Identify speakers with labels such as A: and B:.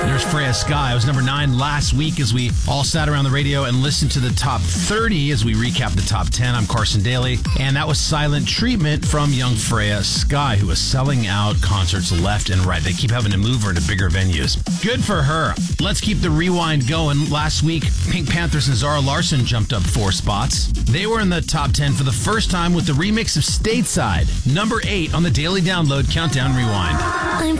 A: There's Freya Sky. It was number 9 last week as we all sat around the radio and listened to the top 30 as we recap the top 10. I'm Carson Daly, and that was Silent Treatment from young Freya Sky, who is selling out concerts left and right. They keep having to move her into bigger venues. Good for her. Let's keep the rewind going. Last week, Pink Panthers and Zara Larsson jumped up 4 spots. They were in the top 10 for the first time with the remix of Stateside, number 8 on the Daily Download Countdown Rewind.
B: I'm